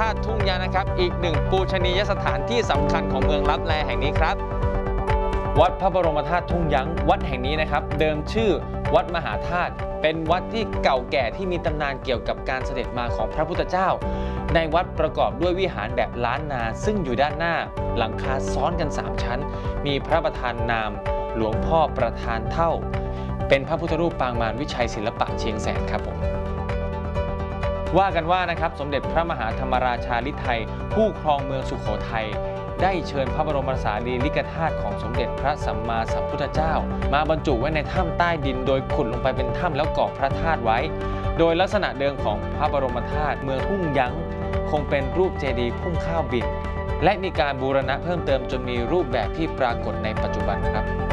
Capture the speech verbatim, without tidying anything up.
าตุทุ่งยางนะครับอีกหนึ่งปูชนียสถานที่สำคัญของเมืองลับแลแห่งนี้ครับวัดพระบรมธาตุทุ่งยั้งวัดแห่งนี้นะครับเดิมชื่อวัดมหาธาตุเป็นวัดที่เก่าแก่ที่มีตำนานเกี่ยวกับการเสด็จมาของพระพุทธเจ้าในวัดประกอบด้วยวิหารแบบล้านนาซึ่งอยู่ด้านหน้าหลังคาซ้อนกันสามชั้นมีพระประธานนามหลวงพ่อประธานเท่าเป็นพระพุทธรูปปางมารวิชัยศิลปะเชียงแสนครับผมว่ากันว่านะครับสมเด็จพระมหาธรรมราชาฤทัยผู้ครองเมืองสุโขทัยได้เชิญพระบรมสารีริกธาตุของสมเด็จพระสัมมาสัมพุทธเจ้ามาบรรจุไว้ในถ้ำใต้ดินโดยขุดลงไปเป็นถ้ำแล้วก่อพระธาตุไว้โดยลักษณะเดิมของพระบรมธาตุเมืองทุ่งยั้งคงเป็นรูปเจดีย์พุ่งข้าวบินและมีการบูรณะเพิ่มเติมจนมีรูปแบบที่ปรากฏในปัจจุบันครับ